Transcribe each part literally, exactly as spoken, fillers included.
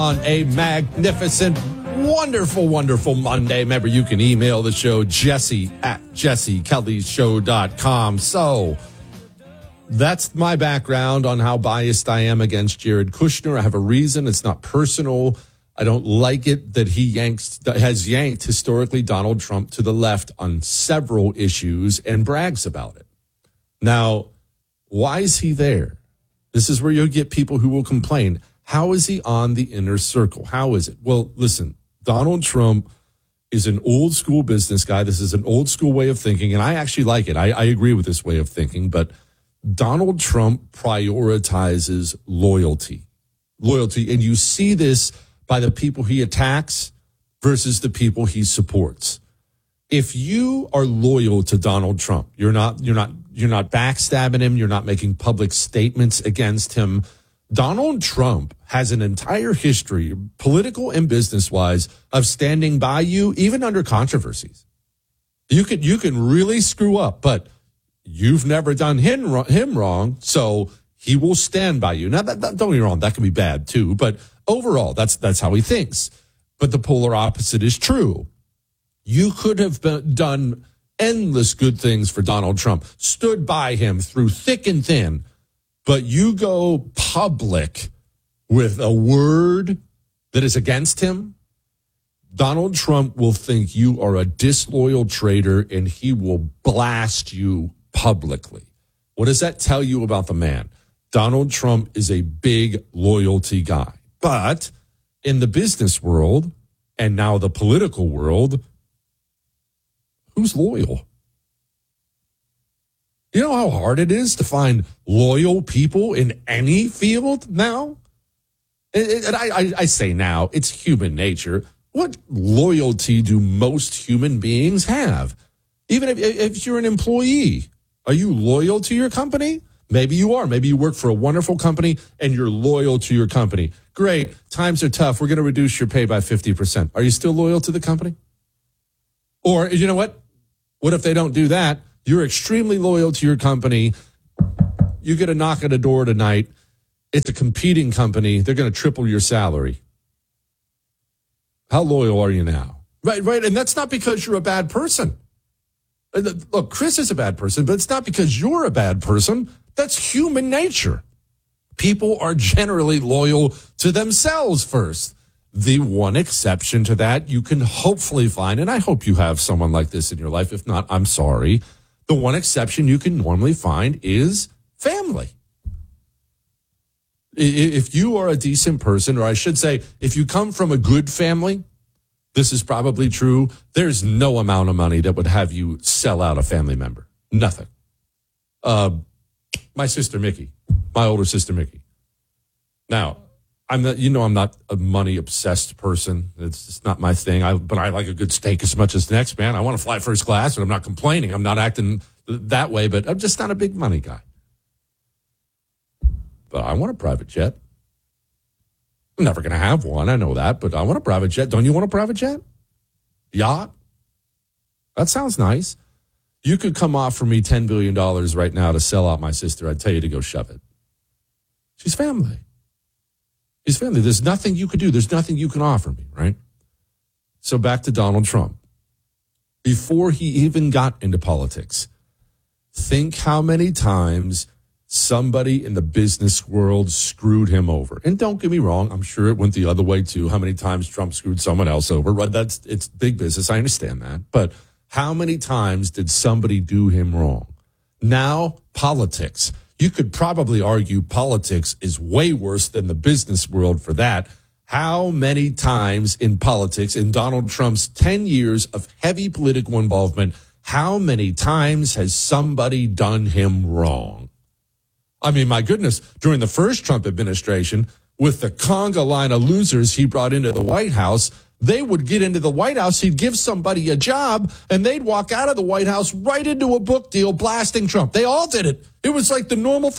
On a magnificent, wonderful, wonderful Monday. Remember, you can email the show, Jesse at jesse kelly show dot com. So that's my background on how biased I am against Jared Kushner. I have a reason. It's not personal. I don't like it that he yanks has yanked historically Donald Trump to the left on several issues and brags about it. Now, why is he there? This is where you'll get people who will complain. How is he on the inner circle? How is it? Well, listen, Donald Trump is an old school business guy. This is an old school way of thinking, and I actually like it. I, I agree with this way of thinking, but Donald Trump prioritizes loyalty. Loyalty, and you see this by the people he attacks versus the people he supports. If you are loyal to Donald Trump, you're not, you're not, you're not backstabbing him, you're not making public statements against him. Donald Trump has an entire history, political and business-wise, of standing by you, even under controversies. You can you can really screw up, but you've never done him, him wrong, so he will stand by you. Now, that, that, don't get me wrong, that can be bad too, but overall, that's that's how he thinks. But the polar opposite is true. You could have been, done endless good things for Donald Trump, stood by him through thick and thin, but you go public with a word that is against him, Donald Trump will think you are a disloyal traitor and he will blast you publicly. What does that tell you about the man? Donald Trump is a big loyalty guy. But in the business world and now the political world, who's loyal? You know how hard it is to find loyal people in any field now? And I, I, I say now, it's human nature. What loyalty do most human beings have? Even if, if you're an employee, are you loyal to your company? Maybe you are. Maybe you work for a wonderful company and you're loyal to your company. Great. Times are tough. We're going to reduce your pay by fifty percent. Are you still loyal to the company? Or, you know what? What if they don't do that? You're extremely loyal to your company. You get a knock at the door tonight. It's a competing company. They're going to triple your salary. How loyal are you now? Right, right. And that's not because you're a bad person. Look, Chris is a bad person, but it's not because you're a bad person. That's human nature. People are generally loyal to themselves first. The one exception to that you can hopefully find, and I hope you have someone like this in your life. If not, I'm sorry. The one exception you can normally find is family. If you are a decent person, or I should say, if you come from a good family, this is probably true. There's no amount of money that would have you sell out a family member. Nothing. Uh, my sister, Mickey, my older sister, Mickey. Now, I'm not, you know, I'm not a money obsessed person. It's just not my thing. I, but I like a good steak as much as the next man. I want to fly first class, and I'm not complaining. I'm not acting that way, but I'm just not a big money guy. But I want a private jet. I'm never going to have one. I know that, but I want a private jet. Don't you want a private jet? Yacht? That sounds nice. You could come offer me ten billion dollars right now to sell out my sister. I'd tell you to go shove it. She's family. She's family. There's nothing you could do. There's nothing you can offer me, right? So back to Donald Trump. Before he even got into politics, think how many times somebody in the business world screwed him over. And don't get me wrong, I'm sure it went the other way too. How many times Trump screwed someone else over? Right? That's it's big business. I understand that. But how many times did somebody do him wrong? Now, politics. You could probably argue politics is way worse than the business world for that. How many times in politics, in Donald Trump's ten years of heavy political involvement, how many times has somebody done him wrong? I mean, my goodness, during the first Trump administration, with the conga line of losers he brought into the White House, they would get into the White House, he'd give somebody a job, and they'd walk out of the White House right into a book deal blasting Trump. They all did it. It was like the normal thing.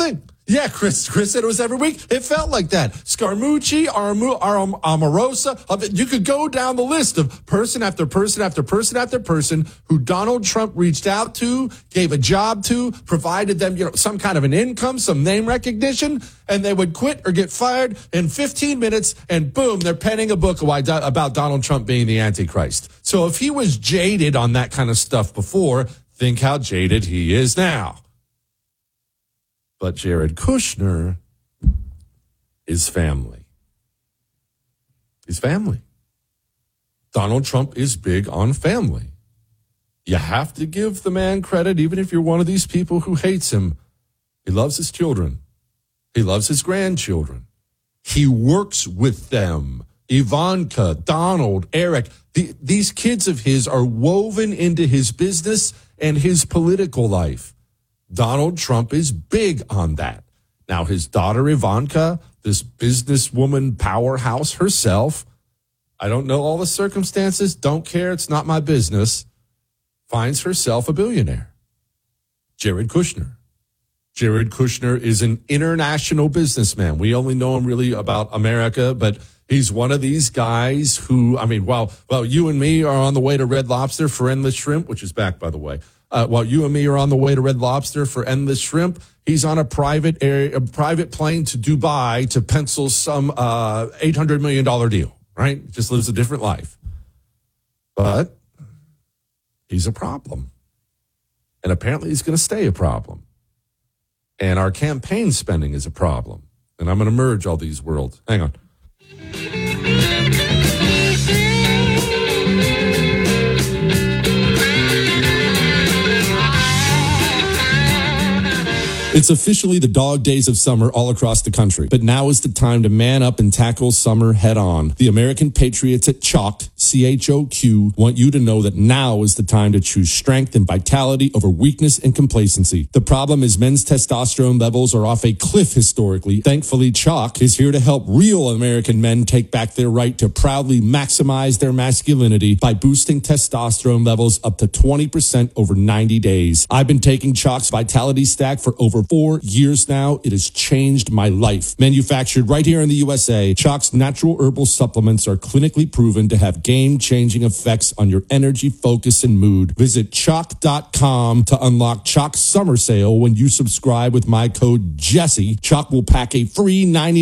Yeah, Chris Chris said it was every week. It felt like that. Scaramucci, Armu, Aram, Omarosa. You could go down the list of person after person after person after person who Donald Trump reached out to, gave a job to, provided them, you know, some kind of an income, some name recognition, and they would quit or get fired in fifteen minutes, and boom, they're penning a book about Donald Trump being the Antichrist. So if he was jaded on that kind of stuff before, think how jaded he is now. But Jared Kushner is family. He's family. Donald Trump is big on family. You have to give the man credit, even if you're one of these people who hates him. He loves his children. He loves his grandchildren. He works with them. Ivanka, Donald, Eric, the, these kids of his are woven into his business and his political life. Donald Trump is big on that. Now, his daughter Ivanka, this businesswoman powerhouse herself, I don't know all the circumstances, don't care, it's not my business, finds herself a billionaire. Jared Kushner. Jared Kushner is an international businessman. We only know him really about America, but he's one of these guys who, I mean, while, while you and me are on the way to Red Lobster for Endless Shrimp, which is back, by the way, Uh, while you and me are on the way to Red Lobster for Endless Shrimp, he's on a private area, a private plane to Dubai to pencil some uh, eight hundred million dollars deal, right? Just lives a different life. But he's a problem. And apparently he's going to stay a problem. And our campaign spending is a problem. And I'm going to merge all these worlds. Hang on. It's officially the dog days of summer all across the country, but now is the time to man up and tackle summer head on. The American Patriots at Choq, C H O Q, want you to know that now is the time to choose strength and vitality over weakness and complacency. The problem is men's testosterone levels are off a cliff historically. Thankfully, Choq is here to help real American men take back their right to proudly maximize their masculinity by boosting testosterone levels up to twenty percent over ninety days. I've been taking Choq's Vitality Stack for over four years now. It has changed my life. Manufactured right here in the U S A, Choq's natural herbal supplements are clinically proven to have game-changing effects on your energy, focus, and mood. Visit choq dot com to unlock Choq's summer sale when you subscribe with my code Jesse. Choq will pack a free ninety